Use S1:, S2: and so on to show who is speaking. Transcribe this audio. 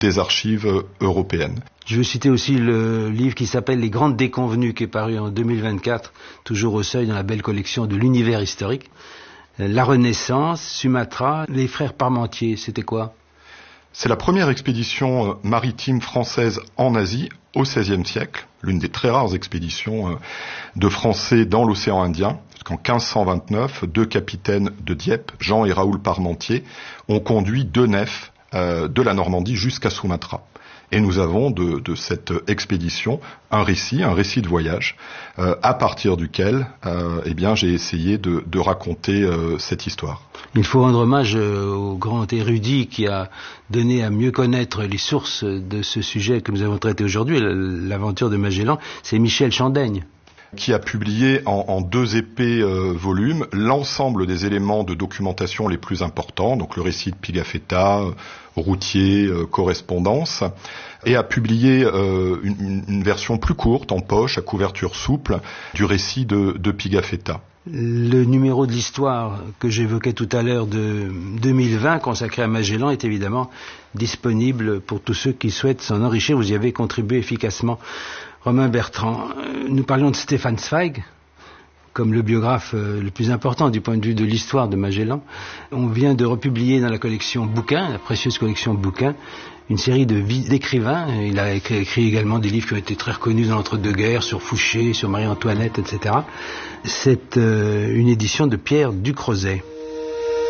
S1: des archives européennes.
S2: Je veux citer aussi le livre qui s'appelle Les Grandes Déconvenues, qui est paru en 2024, toujours au Seuil, dans la belle collection de l'univers historique. La Renaissance, Sumatra, les frères Parmentier, c'était quoi ?
S1: C'est la première expédition maritime française en Asie au XVIe siècle, l'une des très rares expéditions de Français dans l'océan Indien. Qu'en 1529, 2 capitaines de Dieppe, Jean et Raoul Parmentier, ont conduit 2 nefs de la Normandie jusqu'à Sumatra. Et nous avons de cette expédition un récit de voyage, à partir duquel j'ai essayé de raconter cette histoire.
S2: Il faut rendre hommage au grand érudit qui a donné à mieux connaître les sources de ce sujet que nous avons traité aujourd'hui, l'aventure de Magellan, c'est Michel Chandaigne,
S1: qui a publié en 2 épais volumes l'ensemble des éléments de documentation les plus importants, donc le récit de Pigafetta, routier, correspondance, et a publié une version plus courte, en poche, à couverture souple, du récit de Pigafetta.
S2: Le numéro de l'histoire que j'évoquais tout à l'heure de 2020, consacré à Magellan, est évidemment disponible pour tous ceux qui souhaitent s'en enrichir. Vous y avez contribué efficacement. Romain Bertrand, nous parlions de Stefan Zweig comme le biographe le plus important du point de vue de l'histoire de Magellan. On vient de republier dans la collection Bouquin, la précieuse collection Bouquin, une série de vies d'écrivains. Il a écrit également des livres qui ont été très reconnus dans l'entre-deux-guerres, sur Fouché, sur Marie-Antoinette, etc. C'est une édition de Pierre Ducrozet.